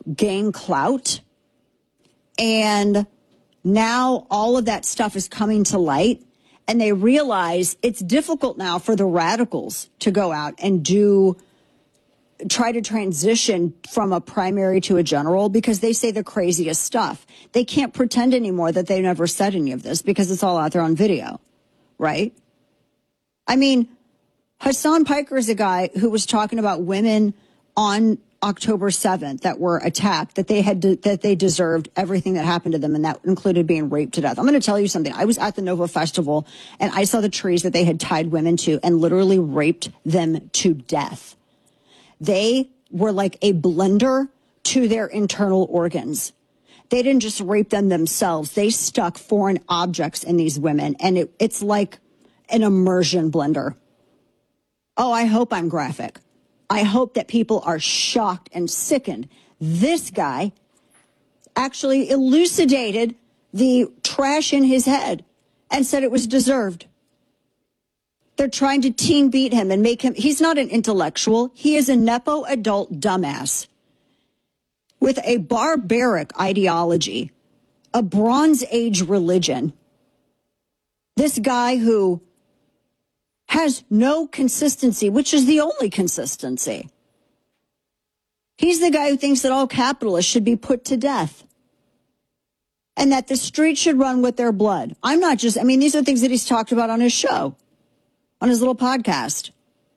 gain clout. And now all of that stuff is coming to light. And they realize it's difficult now for the radicals to go out and try to transition from a primary to a general because they say the craziest stuff. They can't pretend anymore that they never said any of this because it's all out there on video, right? I mean, Hassan Piker is a guy who was talking about women on October 7th that were attacked, that they deserved everything that happened to them, and that included being raped to death. I'm going to tell you something. I was at the Nova Festival, and I saw the trees that they had tied women to and literally raped them to death. They were like a blender to their internal organs. They didn't just rape them themselves. They stuck foreign objects in these women, and it's like an immersion blender. Oh, I hope I'm graphic. I hope that people are shocked and sickened. This guy actually elucidated the trash in his head and said it was deserved. They're trying to teen beat him and make him, he's not an intellectual. He is a Nepo adult dumbass with a barbaric ideology, a Bronze Age religion. This guy who has no consistency, which is the only consistency. He's the guy who thinks that all capitalists should be put to death and that the streets should run with their blood. These are things that he's talked about on his show, on his little podcast.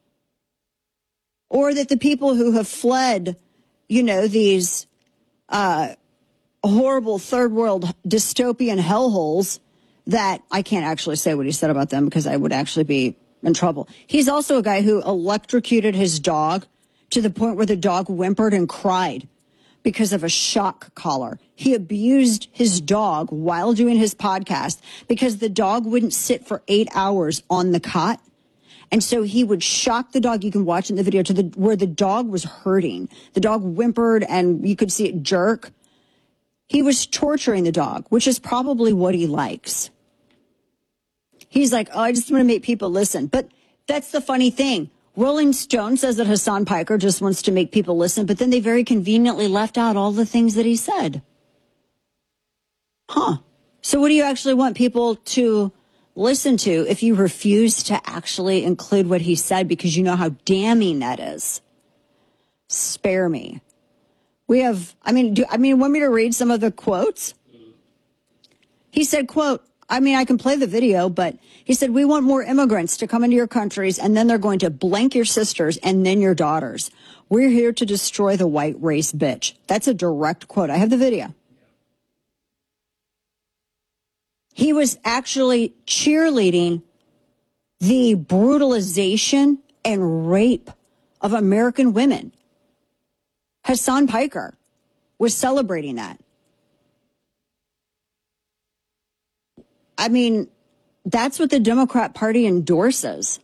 Or that the people who have fled, these horrible third world dystopian hellholes that I can't actually say what he said about them because I would actually be in trouble. He's also a guy who electrocuted his dog to the point where the dog whimpered and cried because of a shock collar. He abused his dog while doing his podcast because the dog wouldn't sit for 8 hours on the cot. And so he would shock the dog. You can watch in the video where the dog was hurting. The dog whimpered and you could see it jerk. He was torturing the dog, which is probably what he likes. He's like, oh, I just want to make people listen. But that's the funny thing. Rolling Stone says that Hassan Piker just wants to make people listen, but then they very conveniently left out all the things that he said. Huh. So what do you actually want people to listen to if you refuse to actually include what he said because you know how damning that is? Spare me. We have, want me to read some of the quotes? He said, quote, I can play the video, but he said, we want more immigrants to come into your countries, and then they're going to blank your sisters and then your daughters. We're here to destroy the white race, bitch. That's a direct quote. I have the video. He was actually cheerleading the brutalization and rape of American women. Hassan Piker was celebrating that. That's what the Democrat Party endorses.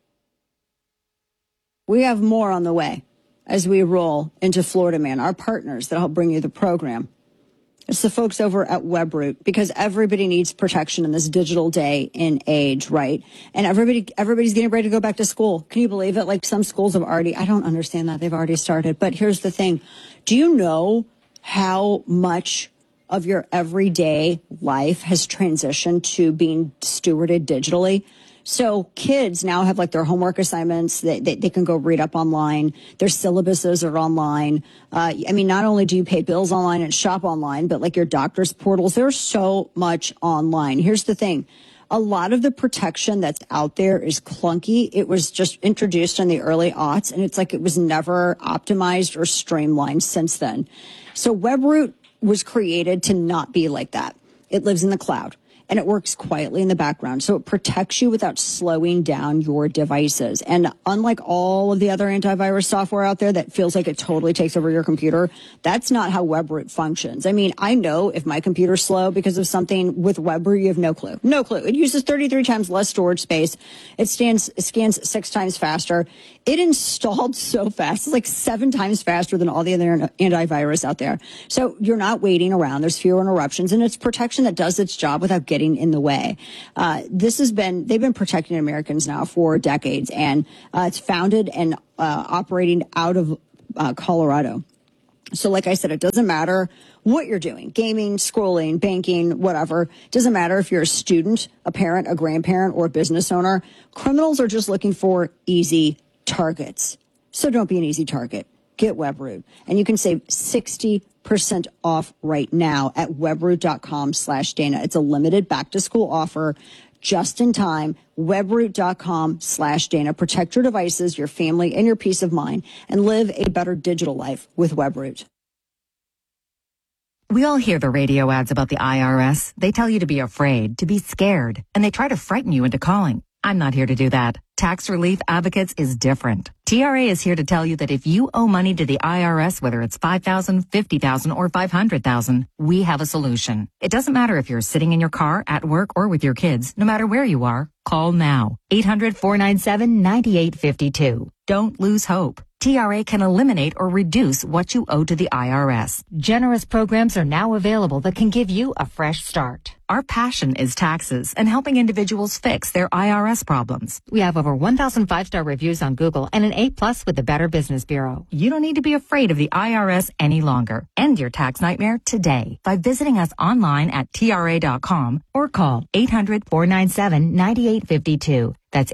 We have more on the way as we roll into Florida Man, our partners that help bring you the program. It's the folks over at Webroot, because everybody needs protection in this digital day and age, right? And everybody's getting ready to go back to school. Can you believe it? Like some schools have already, I don't understand that. They've already started. But here's the thing. Do you know how much of your everyday life has transitioned to being stewarded digitally? So kids now have like their homework assignments. They can go read up online. Their syllabuses are online. Not only do you pay bills online and shop online, but like your doctor's portals, there's so much online. Here's the thing. A lot of the protection that's out there is clunky. It was just introduced in the early aughts, and it's like it was never optimized or streamlined since then. So Webroot was created to not be like that. It lives in the cloud, and it works quietly in the background. So it protects you without slowing down your devices. And unlike all of the other antivirus software out there that feels like it totally takes over your computer, that's not how Webroot functions. I know if my computer's slow because of something with Webroot, you have no clue. No clue. It uses 33 times less storage space. It scans 6 times faster. It installed so fast. It's like 7 times faster than all the other antivirus out there. So you're not waiting around. There's fewer interruptions, and it's protection that does its job without getting in the way. They've been protecting Americans now for decades, and it's founded and operating out of Colorado. So like I said, it doesn't matter what you're doing, gaming, scrolling, banking, whatever. It doesn't matter if you're a student, a parent, a grandparent, or a business owner. Criminals are just looking for easy targets. So don't be an easy target. Get Webroot. And you can save 60% off right now at webroot.com/Dana. It's a limited back to school offer. Just in time, webroot.com/Dana. Protect your devices, your family, and your peace of mind, and live a better digital life with Webroot. We all hear the radio ads about the IRS. They tell you to be afraid, to be scared, and they try to frighten you into calling. I'm not here to do that. Tax Relief Advocates is different. TRA is here to tell you that if you owe money to the IRS, whether it's $5,000, $50,000, or $500,000, we have a solution. It doesn't matter if you're sitting in your car, at work, or with your kids. No matter where you are, call now. 800-497-9852. Don't lose hope. TRA can eliminate or reduce what you owe to the IRS. Generous programs are now available that can give you a fresh start. Our passion is taxes and helping individuals fix their IRS problems. We have over 1,000 5-star reviews on Google and an A+ with the Better Business Bureau. You don't need to be afraid of the IRS any longer. End your tax nightmare today by visiting us online at TRA.com or call 800-497-9852. That's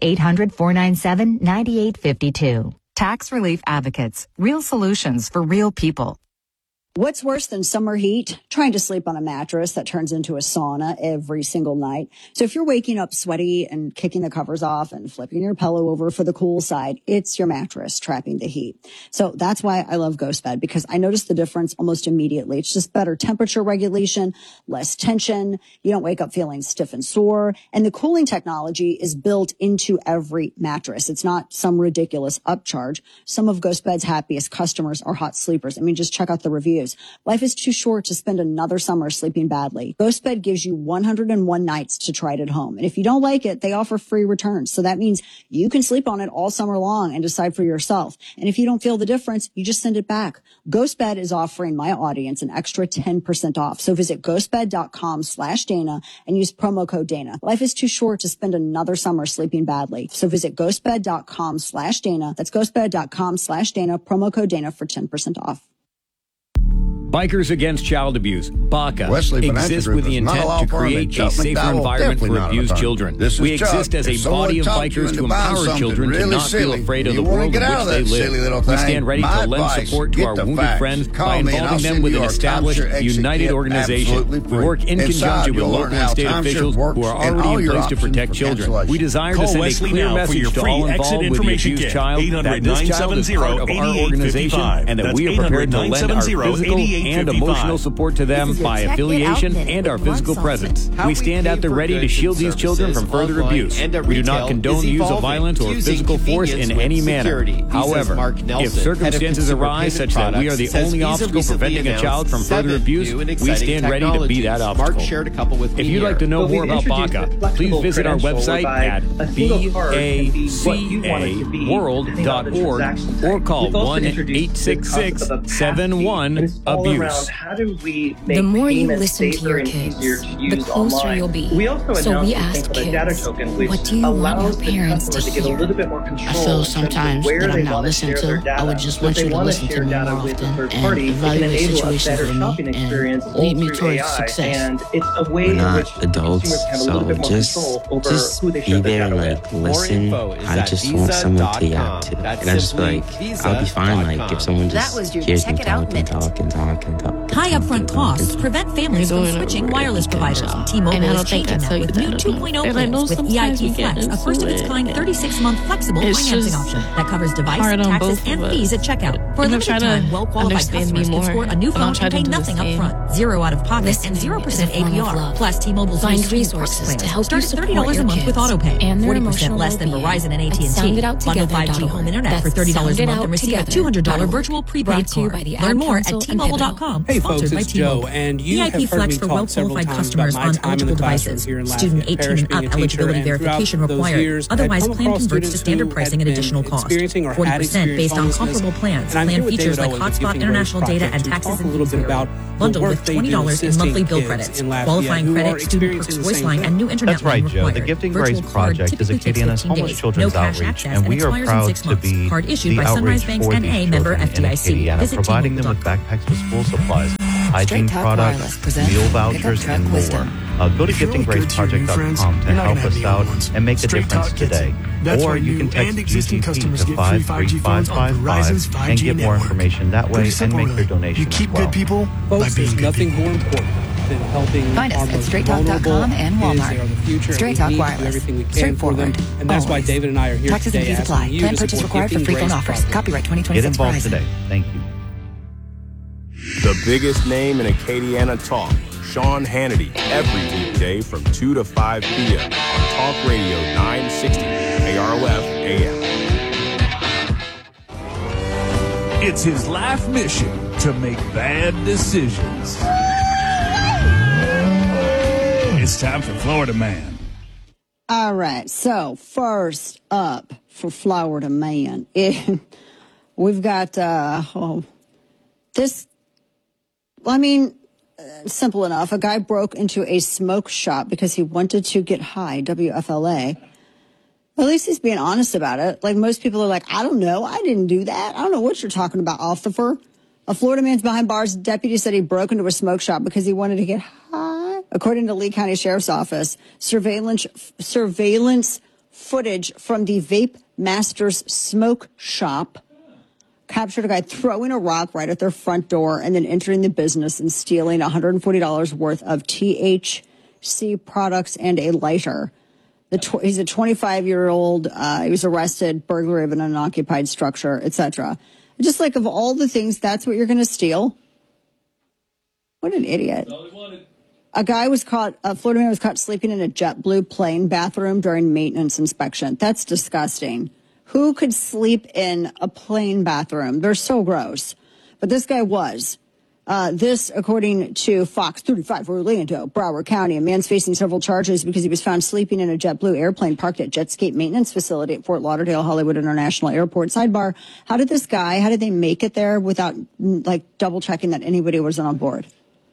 800-497-9852. Tax Relief Advocates. Real solutions for real people. What's worse than summer heat? Trying to sleep on a mattress that turns into a sauna every single night. So if you're waking up sweaty and kicking the covers off and flipping your pillow over for the cool side, it's your mattress trapping the heat. So that's why I love GhostBed, because I notice the difference almost immediately. It's just better temperature regulation, less tension. You don't wake up feeling stiff and sore. And the cooling technology is built into every mattress. It's not some ridiculous upcharge. Some of GhostBed's happiest customers are hot sleepers. I mean, just check out the reviews. Life is too short to spend another summer sleeping badly. GhostBed gives you 101 nights to try it at home. And if you don't like it, they offer free returns. So that means you can sleep on it all summer long and decide for yourself. And if you don't feel the difference, you just send it back. GhostBed is offering my audience an extra 10% off. So visit ghostbed.com/Dana and use promo code Dana. Life is too short to spend another summer sleeping badly. So visit ghostbed.com/Dana. That's ghostbed.com/Dana, promo code Dana for 10% off. Bikers Against Child Abuse, BACA, Wesley exists with the intent to create a safer environment for abused children. We exist as a body of bikers to empower children to not feel afraid of the world in which they live. We stand ready to lend support to our wounded friends by involving them with an established, united organization. We work in conjunction with local and state officials who are already in place to protect children. We desire to send a clear message to all involved with the abused child that this child is part of our organization and that we are prepared to lend our physical and emotional support to them by affiliation and our physical presence. We stand at the ready to shield these children from further abuse. We do not condone the use of violence or physical force in any manner. However, if circumstances arise such that we are the only obstacle preventing a child from further abuse, we stand ready to be that obstacle. If you'd like to know more about BACA, please visit our website at bacaworld.org or call 1-866-71-ABUSE. How do we make the more you listen to your kids, the closer online? you'll be. So we asked kids, what do you want your parents to hear? I feel sometimes that I'm not listened to. I would just want you to listen to me more often and evaluate situations with me and lead me towards success. We're not adults, so just be there and listen. I just want someone to yap to. And I just feel like I'll be fine if someone just hears me talk and talk and talk. High upfront costs prevent families from switching wireless providers. T-Mobile is changing that with new 2.0 plans with EIT Flex, a first-of-its-kind 36-month flexible financing option that covers device, taxes, and fees at checkout. For a limited time, well-qualified customers can score a new phone and pay nothing up front. Zero out-of-pocket and 0% APR. Plus, T-Mobile's find resources to help you start at $30 a month with AutoPay. And 40% less than Verizon and AT&T. Bundle 5G home internet for $30 a month and receive a $200 virtual prepaid card. Learn more at T-Mobile.com. Hey folks, Sponsored by T-Mobile. Joe, and you VIP have heard Flex me for talk well-qualified several customers times on about my time in eligible the classroom devices. here in Student Lafayette 18 Parish, and being up a teacher, eligibility and verification throughout those required. years, Otherwise, I'd come plan across converts to students standard who pricing had and been additional cost. experiencing or had 40% based on experienced comparable homelessness. plans. And I'm Plan here with features David like Owens of hotspot, Gifting international Grace data, Project and to taxes talk a and little fees bit waiver. about Bundled the with work they do $20 in assisting monthly bill kids credits. in Lafayette Qualifying who credit, are student perks, experiencing the voice same line, thing. and new internet That's right, line Joe. The required. Gifting Virtual Grace card Project is typically takes Acadiana's 15 homeless days. children's No cash outreach, access, and we are expires in proud 6 to months. be Card issued the by Sunrise outreach Bank for N.A. these member children in FDIC. Acadiana, Visit providing them with T-Mobile.com. backpacks with school supplies, hygiene Talk products, Wireless presents meal Pickup vouchers, Truck and more. Wisdom. Go to If you're only good to your new friends, giftinggraceproject.com to you're not help gonna have us the out old ones. and make a Straight difference Talk gets today. it. That's Or why you new can text and existing GGP customers to get free 5G phones on 53555 Verizon's 5G and get more network. information that way Pretty and simple, make their really. donation You keep as well. good people by Folks, being there's good nothing people. more important than helping Find us our at most straighttalk.com vulnerable and kids. Walmart. They are the future, Straight and Talk we need to do Wireless. everything we can for them. Straightforward. And that's why Always. David and I are here Taxes and today fees apply. asking you Plan to purchase support required for Gifting free phone Grace offers. Project. Copyright Get 2026 involved Verizon. today. Thank you. The biggest name in Acadiana talk, Sean Hannity, every weekday from 2 to 5 p.m. on Talk Radio 960 KROF AM. It's his life mission to make bad decisions. It's time for Florida Man. All right. So first up for Florida Man, we've got this. I mean, simple enough. A guy broke into a smoke shop because he wanted to get high. WFLA. At least he's being honest about it. Like most people are like, I don't know. I didn't do that. I don't know what you're talking about, officer. A Florida man's behind bars. Deputy said he broke into a smoke shop because he wanted to get high. According to Lee County Sheriff's Office, surveillance footage from the Vape Masters smoke shop captured a guy throwing a rock right at their front door and then entering the business and stealing $140 worth of THC products and a lighter. He's a 25-year-old. He was arrested, burglary of an unoccupied structure, etc. Just like of all the things, that's what you're going to steal? What an idiot. A Florida man was caught sleeping in a JetBlue plane bathroom during maintenance inspection. That's disgusting. Who could sleep in a plane bathroom? They're so gross. But this guy was. This, according to Fox 35 Orlando, Broward County, a man's facing several charges because he was found sleeping in a JetBlue airplane parked at Jetscape Maintenance Facility at Fort Lauderdale Hollywood International Airport. Sidebar, how did they make it there without, double checking that anybody wasn't on board?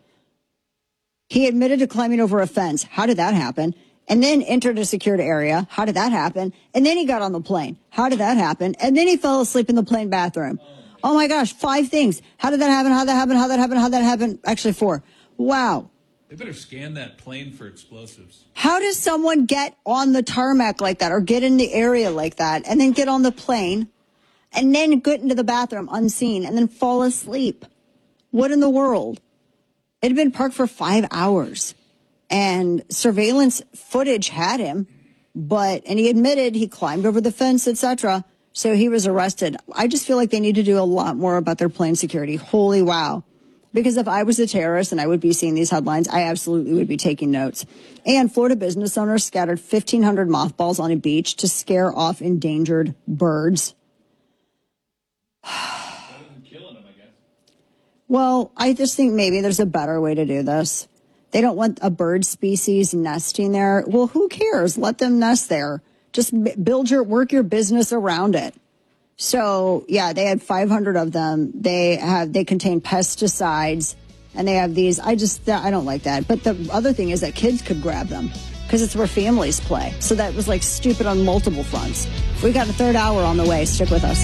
He admitted to climbing over a fence. How did that happen? And then entered a secured area. How did that happen? And then he got on the plane. How did that happen? And then he fell asleep in the plane bathroom. Oh my gosh, 5 things. How did that happen? How that happen? How that happen? How that happen? Actually 4. Wow. They better scan that plane for explosives. How does someone get on the tarmac like that or get in the area like that and then get on the plane and then get into the bathroom unseen and then fall asleep? What in the world? It had been parked for 5 hours. And surveillance footage had him, and he admitted he climbed over the fence, etc. So he was arrested. I just feel like they need to do a lot more about their plane security. Holy wow. Because if I was a terrorist and I would be seeing these headlines, I absolutely would be taking notes. And Florida business owners scattered 1,500 mothballs on a beach to scare off endangered birds. Well, I just think maybe there's a better way to do this. They don't want a bird species nesting there. Well, who cares? Let them nest there. Just work your business around it. So, yeah, they had 500 of them. They contain pesticides, and they have these. I don't like that. But the other thing is that kids could grab them because it's where families play. So that was stupid on multiple fronts. We got a third hour on the way. Stick with us.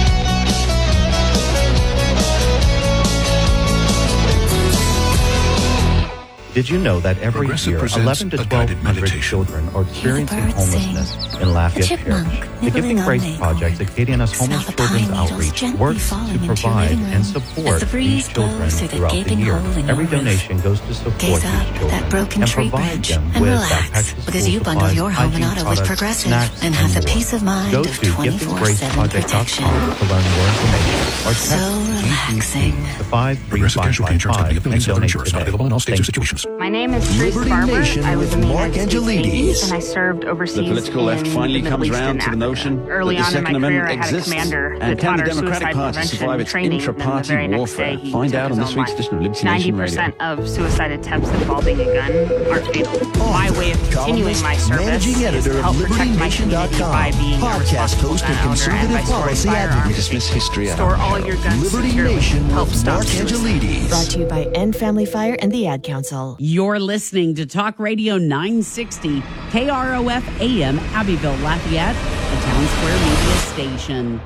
Did you know that every year 11 to 1,200 children are experiencing homelessness in Lafayette Parish? The Gifting Grace Project, Acadiana's homeless children's outreach, works to provide and support these children throughout the year. Every donation goes to support these children and provide them with backpacks, because you bundle your home and auto with Progressive and have the peace of mind Go of to 24/7 protection. to learn more information or So relaxing. text GGP to 53555 and donate today. Available in all states or situations. times. My name is Trace Liberty Barber. Nation I was with in the Mark United States Navy, Angelides. and I served overseas. The political left finally comes around to the notion Early that the on in my Second career, Amendment I had a exists, commander and that can taught the our Democratic suicide Party prevention survive its training, and then the intra-party very next warfare? day, he Find took out his on own this week's life. edition of Liberty Nation Radio. 90% of suicide attempts involving a gun aren't fatal. My way of continuing my service managing editor is to of help protect my community by being a podcast responsible host and gun owner and by conservative storing policy advocate. firearms. Dismiss history. Store all your guns Liberty securely. Nation Help with stop Mark suicide. Angelides. Brought to you by End Family Fire and the Ad Council. You're listening to Talk Radio 960, KROF AM, Abbeville, Lafayette, the Town Square Media Station.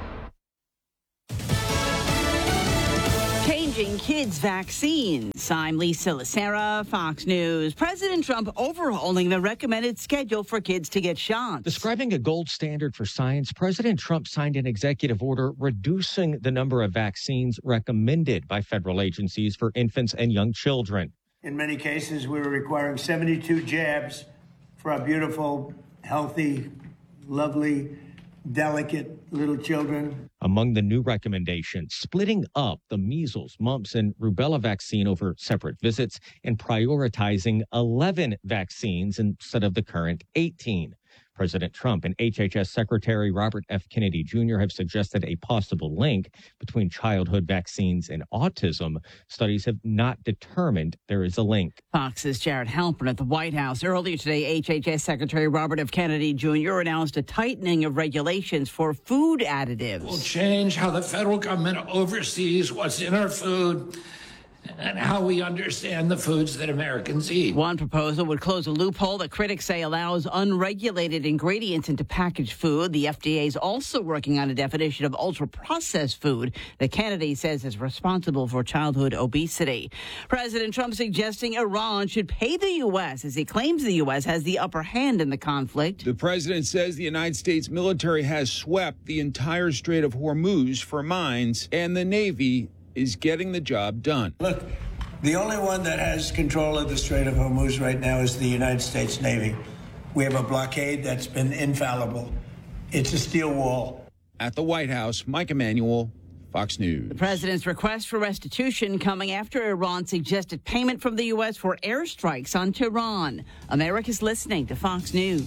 Changing kids' vaccines. I'm Lisa Lacera, Fox News. President Trump overhauling the recommended schedule for kids to get shots. Describing a gold standard for science, President Trump signed an executive order reducing the number of vaccines recommended by federal agencies for infants and young children. In many cases, we were requiring 72 jabs for our beautiful, healthy, lovely, delicate little children. Among the new recommendations, splitting up the measles, mumps, and rubella vaccine over separate visits and prioritizing 11 vaccines instead of the current 18. President Trump and HHS Secretary Robert F. Kennedy Jr. have suggested a possible link between childhood vaccines and autism. Studies have not determined there is a link. Fox's Jared Halpern at the White House. Earlier today, HHS Secretary Robert F. Kennedy Jr. announced a tightening of regulations for food additives. We'll change how the federal government oversees what's in our food and how we understand the foods that Americans eat. One proposal would close a loophole that critics say allows unregulated ingredients into packaged food. The FDA is also working on a definition of ultra-processed food that Kennedy says is responsible for childhood obesity. President Trump suggesting Iran should pay the U.S. as he claims the U.S. has the upper hand in the conflict. The president says the United States military has swept the entire Strait of Hormuz for mines, and the Navy is getting the job done. Look, the only one that has control of the Strait of Hormuz right now is the United States Navy. We have a blockade that's been infallible. It's a steel wall. At the White House, Mike Emanuel, Fox News. The president's request for restitution coming after Iran suggested payment from the U.S. for airstrikes on Tehran. America's listening to Fox News.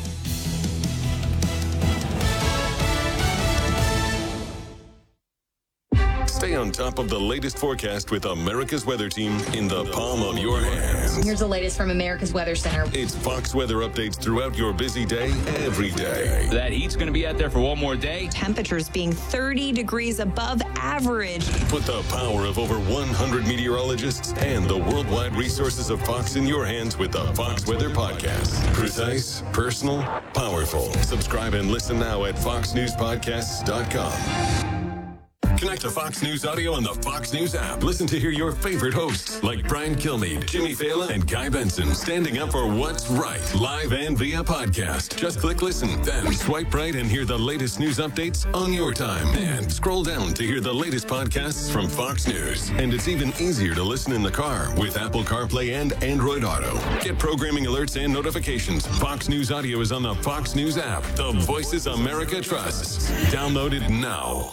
Stay on top of the latest forecast with America's Weather Team in the palm of your hands. Here's the latest from America's Weather Center. It's Fox weather updates throughout your busy day, every day. That heat's going to be out there for one more day. Temperatures being 30 degrees above average. Put the power of over 100 meteorologists and the worldwide resources of Fox in your hands with the Fox Weather Podcast. Precise, personal, powerful. Subscribe and listen now at foxnewspodcasts.com. Connect to Fox News Audio on the Fox News app. Listen to hear your favorite hosts like Brian Kilmeade, Jimmy Fallon, and Guy Benson standing up for what's right, live and via podcast. Just click listen, then swipe right and hear the latest news updates on your time. And scroll down to hear the latest podcasts from Fox News. And it's even easier to listen in the car with Apple CarPlay and Android Auto. Get programming alerts and notifications. Fox News Audio is on the Fox News app. The voices America trusts. Download it now.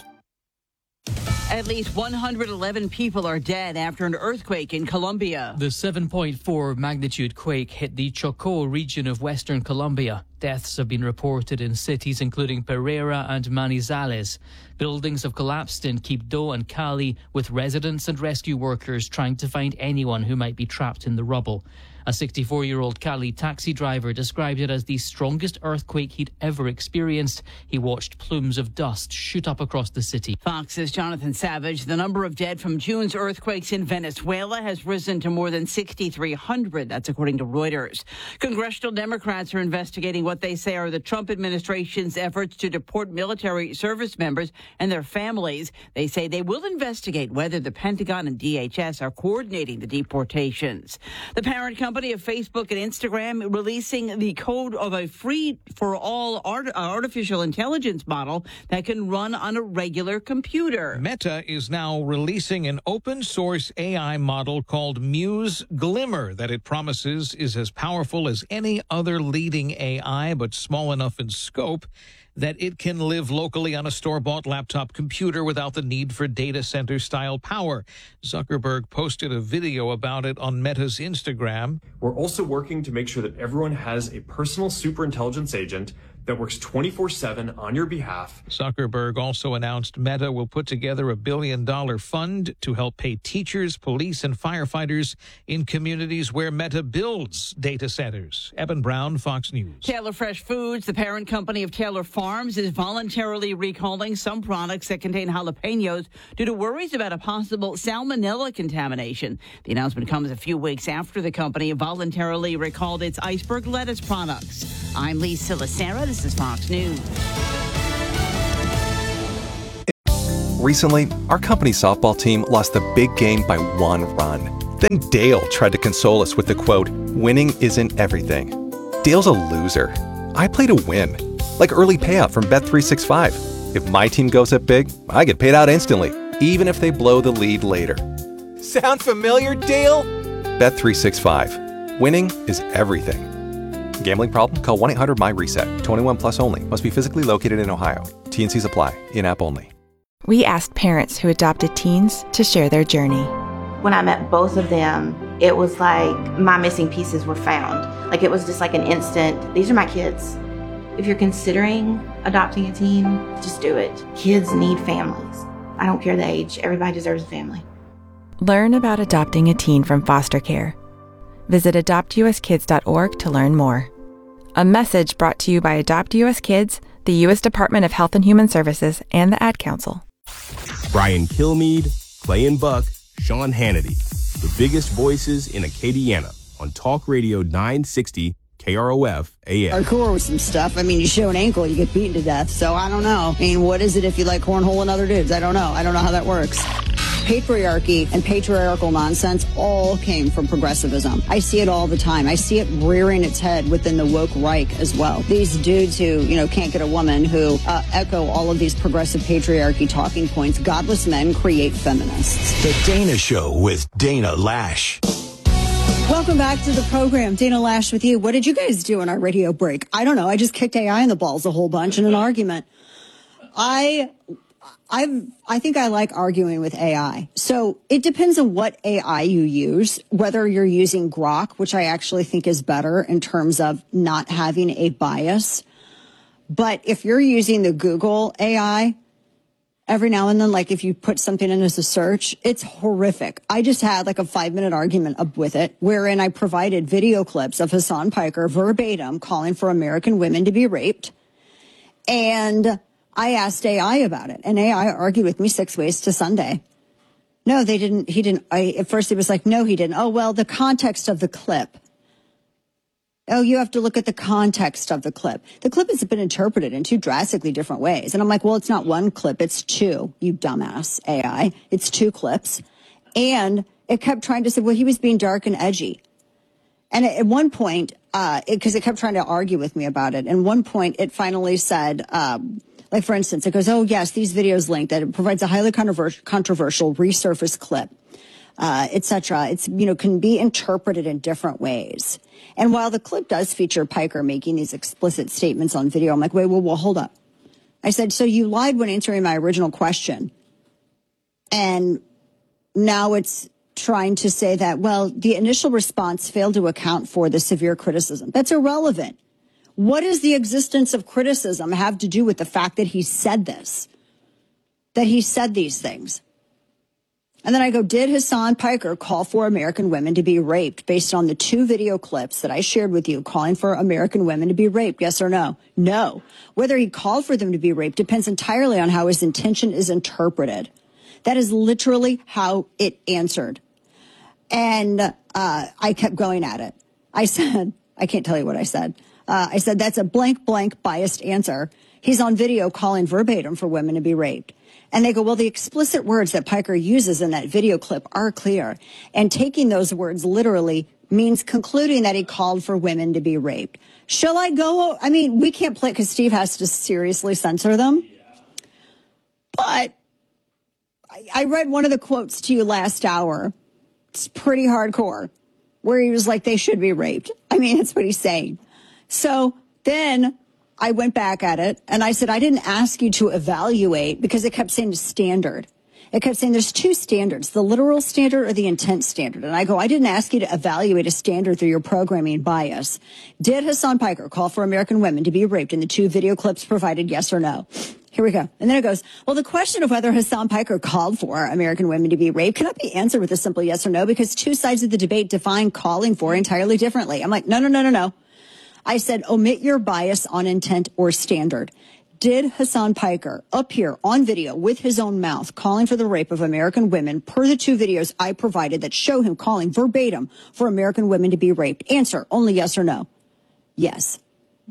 At least 111 people are dead after an earthquake in Colombia. The 7.4 magnitude quake hit the Chocó region of western Colombia. Deaths have been reported in cities including Pereira and Manizales. Buildings have collapsed in Quibdó and Cali, with residents and rescue workers trying to find anyone who might be trapped in the rubble. A 64-year-old Cali taxi driver described it as the strongest earthquake he'd ever experienced. He watched plumes of dust shoot up across the city. Fox's Jonathan Savage. The number of dead from June's earthquakes in Venezuela has risen to more than 6,300. That's according to Reuters. Congressional Democrats are investigating what they say are the Trump administration's efforts to deport military service members and their families. They say they will investigate whether the Pentagon and DHS are coordinating the deportations. The parent company of Facebook and Instagram releasing the code of a free-for-all artificial intelligence model that can run on a regular computer. Meta is now releasing an open-source AI model called Muse Glimmer that it promises is as powerful as any other leading AI AI, but small enough in scope that it can live locally on a store-bought laptop computer without the need for data center-style power. Zuckerberg posted a video about it on Meta's Instagram. We're also working to make sure that everyone has a personal superintelligence agent that works 24/7 on your behalf. Zuckerberg also announced Meta will put together a $1 billion fund to help pay teachers, police, and firefighters in communities where Meta builds data centers. Evan Brown, Fox News. Taylor Fresh Foods, the parent company of Taylor Farms, is voluntarily recalling some products that contain jalapenos due to worries about a possible salmonella contamination. The announcement comes a few weeks after the company voluntarily recalled its iceberg lettuce products. I'm Lee Silasera. This is Fox News. Recently, our company softball team lost the big game by 1 run. Then Dale tried to console us with the quote, "Winning isn't everything." Dale's a loser. I play to win. Like early payout from Bet365. If my team goes up big, I get paid out instantly, even if they blow the lead later. Sound familiar, Dale? Bet365. Winning is everything. Gambling problem? Call 1-800-MY-RESET. 21 plus only. Must be physically located in Ohio. T&Cs apply. In-app only. We asked parents who adopted teens to share their journey. When I met both of them, it was like my missing pieces were found. Like it was just like an instant, these are my kids. If you're considering adopting a teen, just do it. Kids need families. I don't care the age. Everybody deserves a family. Learn about adopting a teen from foster care. Visit adoptuskids.org to learn more. A message brought to you by Adopt US Kids, the U.S. Department of Health and Human Services, and the Ad Council. Brian Kilmeade, Clay and Buck, Sean Hannity. The biggest voices in Acadiana on Talk Radio 960 KROF AM. Hardcore with some stuff. I mean, you show an ankle, you get beaten to death. So I don't know. I mean, what is it if you like cornhole and other dudes? I don't know. I don't know how that works. Patriarchy and patriarchal nonsense all came from progressivism. I see it all the time. I see it rearing its head within the woke Reich as well. These dudes who, can't get a woman, who echo all of these progressive patriarchy talking points. Godless men create feminists. The Dana Show with Dana Lash. Welcome back to the program. Dana Lash with you. What did you guys do in our radio break? I don't know. I just kicked AI in the balls a whole bunch in an argument. I think I like arguing with AI. So it depends on what AI you use, whether you're using Grok, which I actually think is better in terms of not having a bias. But if you're using the Google AI, every now and then, like if you put something in as a search, it's horrific. I just had like a 5-minute argument up with it wherein I provided video clips of Hassan Piker verbatim calling for American women to be raped. And I asked AI about it, and AI argued with me 6 ways to Sunday. No, they didn't. He didn't. At first, he was like, no, he didn't. Oh, well, the context of the clip. Oh, you have to look at the context of the clip. The clip has been interpreted in 2 drastically different ways. And I'm like, well, it's not 1 clip. It's 2, you dumbass AI. It's 2 clips. And it kept trying to say, well, he was being dark and edgy. And at one point, because it kept trying to argue with me about it. And one point, it finally said, like, for instance, it goes, oh, yes, these videos link that it provides a highly controversial resurfaced clip, et cetera. It's, can be interpreted in different ways. And while the clip does feature Piker making these explicit statements on video, I'm like, wait, well, hold up. I said, so you lied when answering my original question. And now it's trying to say that, well, the initial response failed to account for the severe criticism. That's irrelevant. What does the existence of criticism have to do with the fact that he said this, that he said these things? And then I go, did Hassan Piker call for American women to be raped based on the 2 video clips that I shared with you calling for American women to be raped? Yes or no? No. Whether he called for them to be raped depends entirely on how his intention is interpreted. That is literally how it answered. And I kept going at it. I said, I can't tell you what I said. I said, that's a blank biased answer. He's on video calling verbatim for women to be raped. And they go, well, the explicit words that Piker uses in that video clip are clear. And taking those words literally means concluding that he called for women to be raped. Shall I go? I mean, we can't play because Steve has to seriously censor them. But I read one of the quotes to you last hour. It's pretty hardcore, where he was like, they should be raped. I mean, that's what he's saying. So Then I went back at it and I said, I didn't ask you to evaluate, because it kept saying the standard. It kept saying there's two standards, the literal standard or the intent standard. And I go, I didn't ask you to evaluate a standard through your programming bias. Did Hasan Piker call for American women to be raped in the 2 video clips provided, yes or no? Here we go. And then it goes, well, the question of whether Hasan Piker called for American women to be raped cannot be answered with a simple yes or no, because 2 sides of the debate define calling for entirely differently. I'm like, no. I said, omit your bias on intent or standard. Did Hasan Piker appear on video with his own mouth calling for the rape of American women per the 2 videos I provided that show him calling verbatim for American women to be raped? Answer, only yes or no. Yes.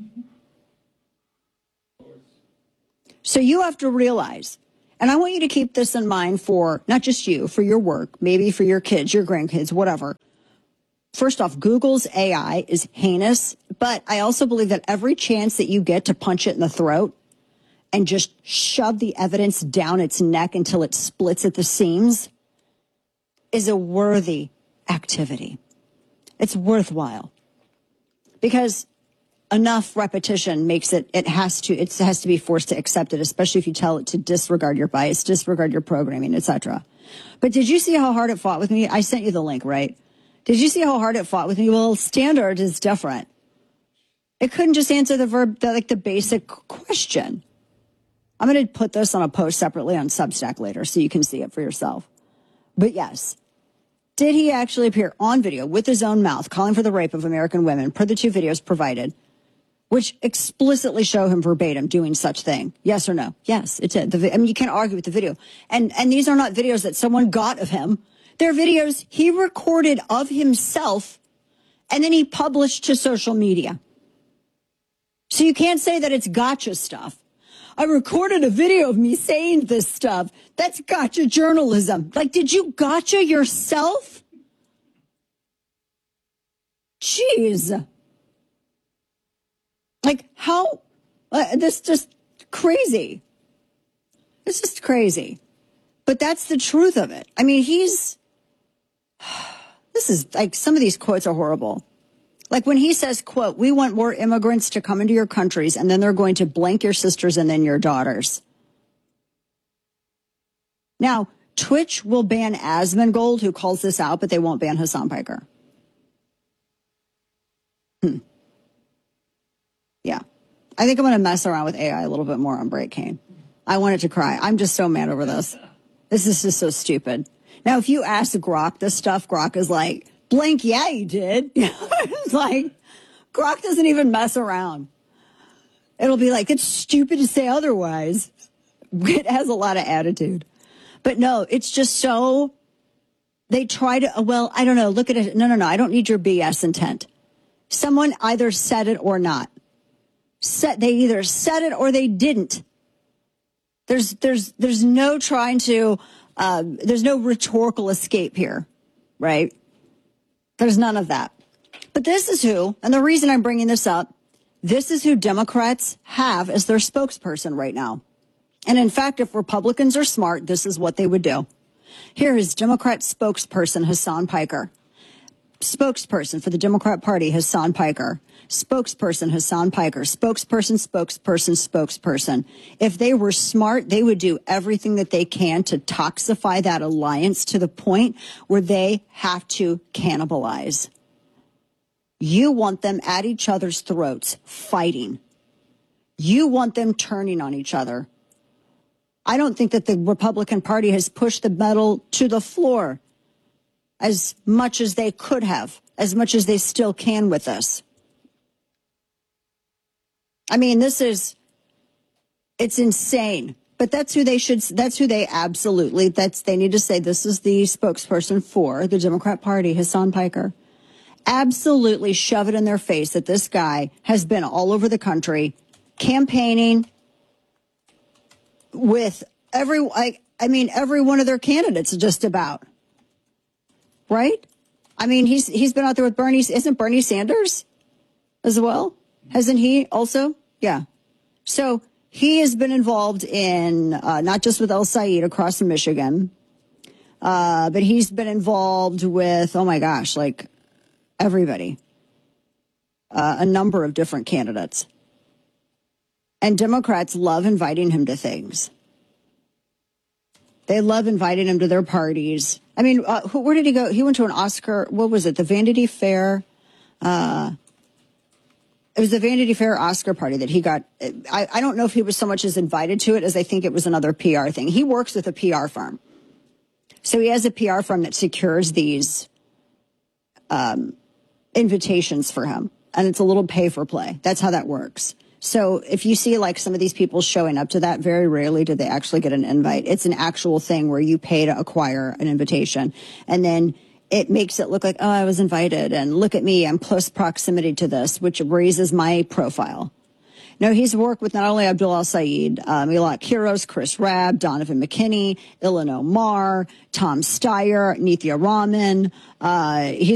So you have to realize, and I want you to keep this in mind for not just you, for your work, maybe for your kids, your grandkids, whatever. First off, Google's AI is heinous, but I also believe that every chance that you get to punch it in the throat and just shove the evidence down its neck until it splits at the seams is a worthy activity. It's worthwhile because enough repetition makes it has to be forced to accept it, especially if you tell it to disregard your bias, disregard your programming, etc. But did you see how hard it fought with me? I sent you the link, right? Did you see how hard it fought with me? Well, standard is different. It couldn't just answer the basic question. I'm going to put this on a post separately on Substack later so you can see it for yourself. But yes, did he actually appear on video with his own mouth calling for the rape of American women per the 2 videos provided, which explicitly show him verbatim doing such thing? Yes or no? Yes, it's it. You can't argue with the video. And these are not videos that someone got of him. They're videos he recorded of himself and then he published to social media. So you can't say that it's gotcha stuff. I recorded a video of me saying this stuff. That's gotcha journalism. Like, did you gotcha yourself? Jeez. Like, how? This just crazy. It's just crazy. But that's the truth of it. I mean, this is like, some of these quotes are horrible. Like when he says, quote, we want more immigrants to come into your countries and then they're going to blank your sisters and then your daughters. Now, Twitch will ban Asmongold, who calls this out, but they won't ban Hasan Piker. Yeah. I think I'm going to mess around with AI a little bit more on Break Kane. I wanted to cry. I'm just so mad over this. This is just so stupid. Now, if you ask Grok this stuff, Grok is like, blank, yeah, you did. It's like, Grok doesn't even mess around. It'll be like, it's stupid to say otherwise. It has a lot of attitude. But no, it's just so, they try to, well, I don't know, look at it. No, I don't need your BS intent. Someone either said it or not. They either said it or they didn't. There's no trying to, there's no rhetorical escape here, right? There's none of that. But this is who, and the reason I'm bringing this up, this is who Democrats have as their spokesperson right now. And in fact, if Republicans are smart, this is what they would do. Here is Democrat spokesperson Hasan Piker. Spokesperson for the Democrat Party, Hasan Piker. Spokesperson Hasan Piker. Spokesperson. If they were smart, they would do everything that they can to toxify that alliance to the point where they have to cannibalize. You want them at each other's throats, fighting. You want them turning on each other. I don't think that the Republican Party has pushed the metal to the floor as much as they could have, as much as they still can with this. I mean, it's insane. But they need to say this is the spokesperson for the Democrat Party, Hasan Piker. Absolutely shove it in their face that this guy has been all over the country campaigning with every one of their candidates just about. Right? I mean, he's been out there with Bernie. Isn't Bernie Sanders as well? Hasn't he also? Yeah. So he has been involved in not just with El Said across from Michigan, but he's been involved with, oh my gosh, like everybody, a number of different candidates. And Democrats love inviting him to things. They love inviting him to their parties. I mean, where did he go? He went to an Oscar. What was it? The Vanity Fair. It was the Vanity Fair Oscar party that he got. I don't know if he was so much as invited to it as I think it was another PR thing. He works with a PR firm. So he has a PR firm that secures these invitations for him. And it's a little pay for play. That's how that works. So if you see like some of these people showing up to that, very rarely do they actually get an invite. It's an actual thing where you pay to acquire an invitation. And then it makes it look like, oh, I was invited. And look at me, I'm close proximity to this, which raises my profile. No, he's worked with not only Abdul El-Sayed, Milot Kiros, Chris Rabb, Donovan McKinney, Ilhan Omar, Tom Steyer, Nithya Raman. He's